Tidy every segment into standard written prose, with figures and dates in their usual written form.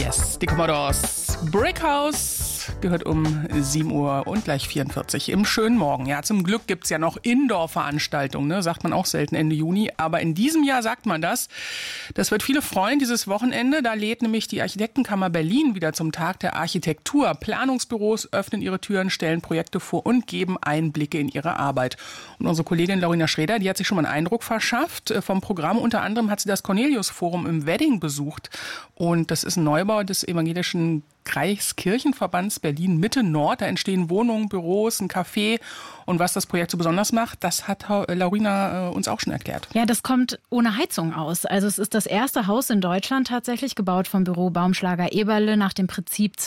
Yes, die Commodores. Brickhouse gehört um 7 Uhr und gleich 44 im schönen Morgen. Ja, zum Glück gibt's ja noch Indoor-Veranstaltungen, ne? Sagt man auch selten Ende Juni. Aber in diesem Jahr sagt man das. Das wird viele freuen, dieses Wochenende. Da lädt nämlich die Architektenkammer Berlin wieder zum Tag der Architektur. Planungsbüros öffnen ihre Türen, stellen Projekte vor und geben Einblicke in ihre Arbeit. Und unsere Kollegin Laurina Schreder, die hat sich schon mal einen Eindruck verschafft vom Programm. Unter anderem hat sie das Cornelius-Forum im Wedding besucht. Und das ist ein Neubau des evangelischen Reichskirchenverbands Berlin Mitte Nord. Da entstehen Wohnungen, Büros, ein Café. Und was das Projekt so besonders macht, das hat Laurina uns auch schon erklärt. Ja, das kommt ohne Heizung aus. Also es ist das erste Haus in Deutschland tatsächlich, gebaut vom Büro Baumschlager Eberle nach dem Prinzip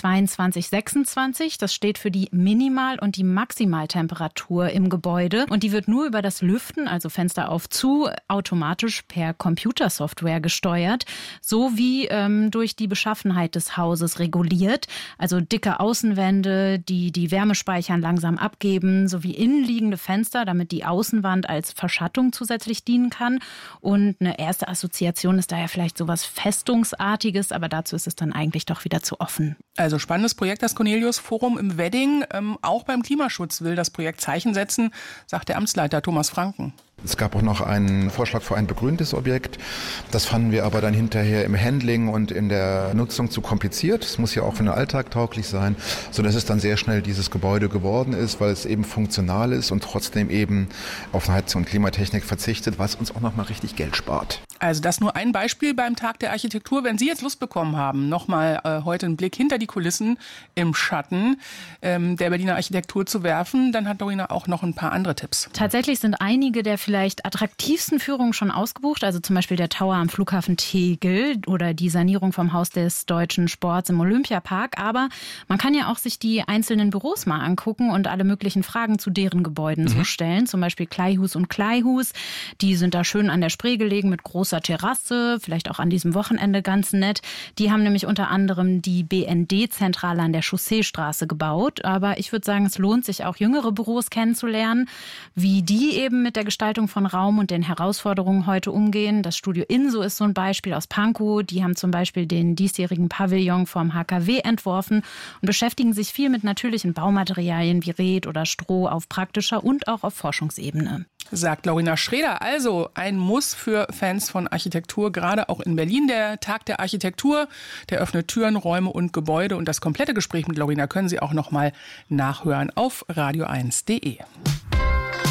22-26. Das steht für die Minimal- und die Maximaltemperatur im Gebäude. Und die wird nur über das Lüften, also Fenster auf zu, automatisch per Computersoftware gesteuert, sowie durch die Beschaffenheit des Hauses reguliert. Also dicke Außenwände, die Wärme speichern, langsam abgeben, sowie innenliegende Fenster, damit die Außenwand als Verschattung zusätzlich dienen kann. Und eine erste Assoziation ist daher vielleicht sowas Festungsartiges, aber dazu ist es dann eigentlich doch wieder zu offen. Also spannendes Projekt, das Cornelius-Forum im Wedding. Auch beim Klimaschutz will das Projekt Zeichen setzen, sagt der Amtsleiter Thomas Franken. Es gab auch noch einen Vorschlag für ein begrüntes Objekt. Das fanden wir aber dann hinterher im Handling und in der Nutzung zu kompliziert. Es muss ja auch für den Alltag tauglich sein, sodass es dann sehr schnell dieses Gebäude geworden ist, weil es eben funktional ist und trotzdem eben auf Heizung und Klimatechnik verzichtet, was uns auch nochmal richtig Geld spart. Also das nur ein Beispiel beim Tag der Architektur. Wenn Sie jetzt Lust bekommen haben, nochmal heute einen Blick hinter die Kulissen im Schatten der Berliner Architektur zu werfen, dann hat Dorina auch noch ein paar andere Tipps. Tatsächlich sind einige der vielleicht attraktivsten Führungen schon ausgebucht, also zum Beispiel der Tower am Flughafen Tegel oder die Sanierung vom Haus des deutschen Sports im Olympiapark. Aber man kann ja auch sich die einzelnen Büros mal angucken und alle möglichen Fragen zu deren Gebäuden so stellen. Zum Beispiel Kleihus und Kleihus, die sind da schön an der Spree gelegen mit großer Terrasse, vielleicht auch an diesem Wochenende ganz nett. Die haben nämlich unter anderem die BND-Zentrale an der Chausseestraße gebaut. Aber ich würde sagen, es lohnt sich auch jüngere Büros kennenzulernen, wie die eben mit der Gestaltung von Raum und den Herausforderungen heute umgehen. Das Studio Inso ist so ein Beispiel aus Pankow. Die haben zum Beispiel den diesjährigen Pavillon vom HKW entworfen und beschäftigen sich viel mit natürlichen Baumaterialien wie Red oder Stroh auf praktischer und auch auf Forschungsebene. Sagt Laurina Schreder. Also ein Muss für Fans von Architektur, gerade auch in Berlin. Der Tag der Architektur, der öffnet Türen, Räume und Gebäude. Und das komplette Gespräch mit Laurina können Sie auch noch mal nachhören auf radio1.de.